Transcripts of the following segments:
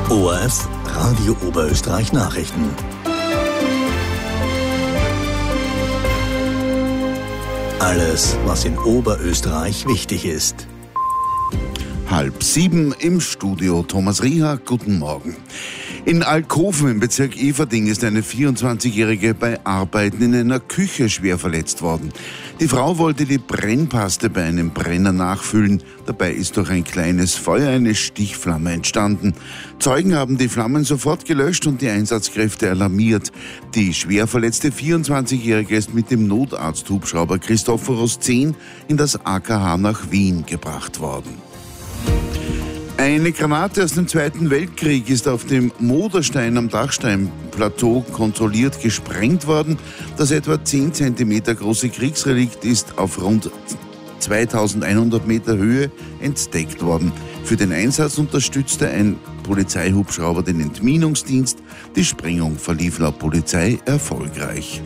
ORF Radio Oberösterreich Nachrichten. Alles, was in Oberösterreich wichtig ist. 6:30 im Studio. Thomas Rieher, guten Morgen. In Alkoven im Bezirk Everding ist eine 24-Jährige bei Arbeiten in einer Küche schwer verletzt worden. Die Frau wollte die Brennpaste bei einem Brenner nachfüllen. Dabei ist durch ein kleines Feuer eine Stichflamme entstanden. Zeugen haben die Flammen sofort gelöscht und die Einsatzkräfte alarmiert. Die schwer verletzte 24-Jährige ist mit dem Notarzthubschrauber Christophorus 10 in das AKH nach Wien gebracht worden. Eine Granate aus dem Zweiten Weltkrieg ist auf dem Moderstein am Dachsteinplateau kontrolliert gesprengt worden. Das etwa 10 cm große Kriegsrelikt ist auf rund 2100 Meter Höhe entdeckt worden. Für den Einsatz unterstützte ein Polizeihubschrauber den Entminungsdienst. Die Sprengung verlief laut Polizei erfolgreich.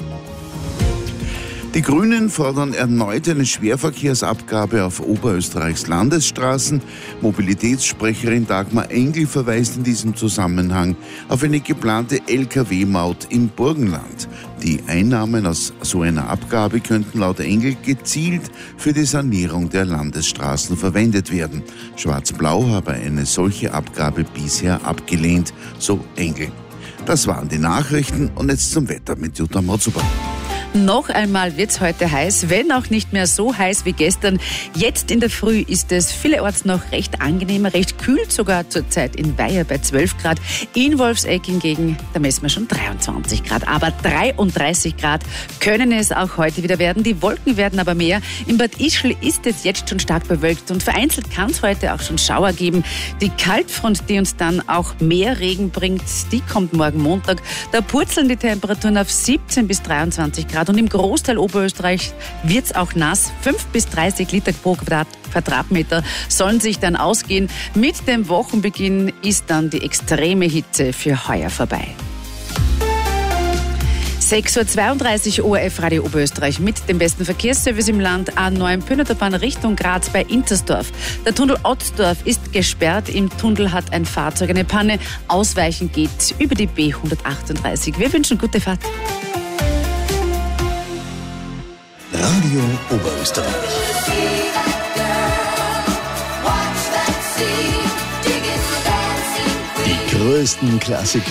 Die Grünen fordern erneut eine Schwerverkehrsabgabe auf Oberösterreichs Landesstraßen. Mobilitätssprecherin Dagmar Engel verweist in diesem Zusammenhang auf eine geplante Lkw-Maut im Burgenland. Die Einnahmen aus so einer Abgabe könnten laut Engel gezielt für die Sanierung der Landesstraßen verwendet werden. Schwarz-Blau habe eine solche Abgabe bisher abgelehnt, so Engel. Das waren die Nachrichten und jetzt zum Wetter mit Jutta Motzuber. Noch einmal wird's heute heiß, wenn auch nicht mehr so heiß wie gestern. Jetzt in der Früh ist es vielerorts noch recht angenehm, recht kühl, sogar zurzeit in Weiher bei 12 Grad. In Wolfsegg hingegen, da messen wir schon 23 Grad. Aber 33 Grad können es auch heute wieder werden. Die Wolken werden aber mehr. In Bad Ischl ist es jetzt schon stark bewölkt und vereinzelt kann es heute auch schon Schauer geben. Die Kaltfront, die uns dann auch mehr Regen bringt, die kommt morgen Montag. Da purzeln die Temperaturen auf 17 bis 23 Grad. Und im Großteil Oberösterreich wird es auch nass. 5 bis 30 Liter pro Quadratmeter sollen sich dann ausgehen. Mit dem Wochenbeginn ist dann die extreme Hitze für heuer vorbei. 6:32 Uhr, ORF Radio Oberösterreich mit dem besten Verkehrsservice im Land. A9 Pöhneterbahn Richtung Graz bei Intersdorf. Der Tunnel Otzdorf ist gesperrt. Im Tunnel hat ein Fahrzeug eine Panne. Ausweichen geht über die B138. Wir wünschen gute Fahrt. Radio Oberösterreich. Die größten Klassiker